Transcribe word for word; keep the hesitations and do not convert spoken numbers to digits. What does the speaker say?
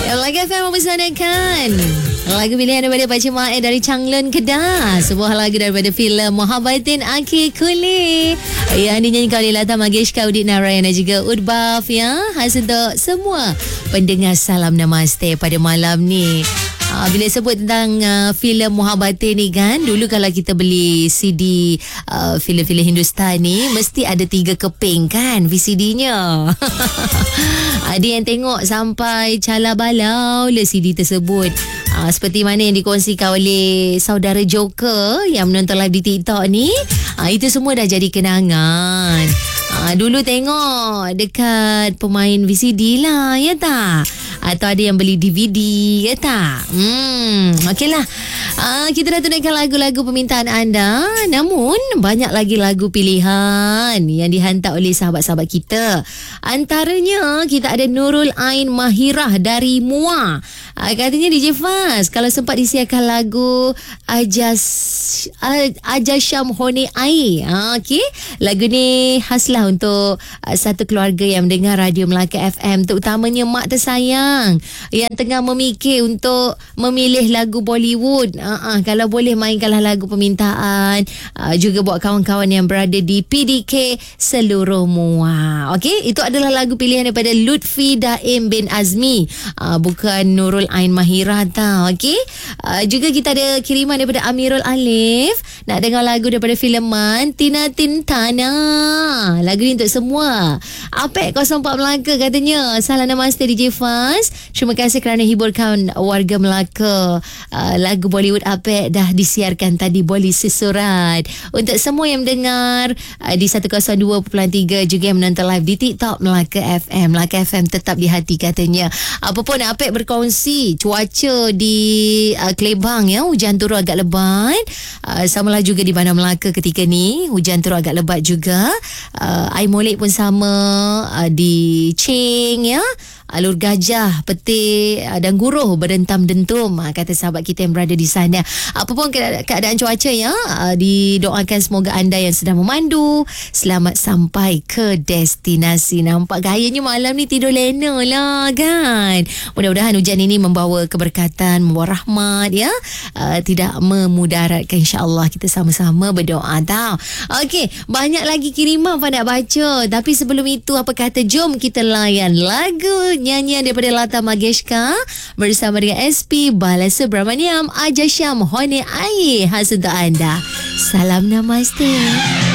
Lagu F M mempersanakan lagu pilihan daripada Pakcik Mae dari Changlun Kedah. Sebuah lagu daripada filem Mohabbatin Akhir Kuli yang dinyanyikan oleh Lata Mangeshkar, Udit Narayan dan juga Udbaf ya. Khas untuk semua pendengar Salam Namaste pada malam ni. Uh, bila sebut tentang uh, filem Mohabbatin ni kan, dulu kalau kita beli C D uh, filem-filem Hindustan ni mesti ada tiga keping kan V C D-nya. Ada yang tengok sampai cala balau le C D tersebut. Uh, seperti mana yang dikongsikan oleh saudara Joker yang menonton live di TikTok ni. Uh, itu semua dah jadi kenangan. Uh, dulu tengok dekat pemain V C D lah, ya tak? Atau ada yang beli D V D, ya tak? Hmm, okeylah. Uh, kita dah tunaikan lagu-lagu permintaan anda. Namun, banyak lagi lagu pilihan yang dihantar oleh sahabat-sahabat kita. Antaranya, kita ada Nurul Ain Mahirah dari Muar. Uh, katanya D J Faz, kalau sempat disiarkan lagu Ajas Ajasyam Hone Ai. Uh, okay. Lagu ni khaslah untuk uh, satu keluarga yang mendengar Radio Melaka F M. Terutamanya mak tersayang yang tengah memikir untuk memilih lagu Bollywood. Uh-uh, kalau boleh mainkanlah lagu permintaan. Uh, juga buat kawan-kawan yang berada di P D K seluruh Muar. Okey, itu adalah lagu pilihan daripada Lutfi Daim bin Azmi. Uh, bukan Nurul Ain Mahirah tau. Okey. Uh, juga kita ada kiriman daripada Amirul Alif. Nak dengar lagu daripada fileman Tina Tintana. Lagu ni untuk semua. Apek kosong empat Melaka katanya. Salam Namaste D J Faz. Terima kasih kerana hiburkan warga Melaka. Uh, lagu Bollywood Apek dah disiarkan tadi, boleh sesurat. Untuk semua yang mendengar uh, di seratus dua perpuluhan tiga juga yang menonton live di TikTok Melaka F M. Melaka F M tetap di hati katanya. Apapun Apek berkongsi cuaca di uh, Klebang ya, hujan turun agak lebat. Uh, samalah juga di Bandar Melaka ketika ni, hujan turun agak lebat juga. Uh, air molek pun sama uh, di Ching ya. Alur Gajah, Petir dan Guruh berentam dentum, kata sahabat kita yang berada di sana. Apapun keadaan cuaca ya, didoakan semoga anda yang sedang memandu selamat sampai ke destinasi. Nampak gayanya malam ni tidur lena lah kan. Mudah-mudahan hujan ini membawa keberkatan, membawa rahmat ya, uh, tidak memudaratkan, insya-Allah. Kita sama-sama berdoa tau. Okey, banyak lagi kiriman apa nak baca, tapi sebelum itu apa kata jom kita layan lagu nyanyian daripada Lata Mangeshkar bersama dengan S P Balasubramaniam, Ajasyam Hone Ai. Khas untuk anda. Salam Namaste.